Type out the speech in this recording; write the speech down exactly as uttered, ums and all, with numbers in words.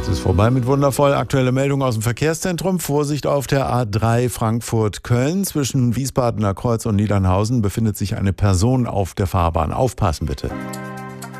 Es ist vorbei mit wundervoll. Aktuelle Meldung aus dem Verkehrszentrum. Vorsicht auf der A drei Frankfurt-Köln. Zwischen Wiesbadener Kreuz und Niedernhausen befindet sich eine Person auf der Fahrbahn. Aufpassen bitte.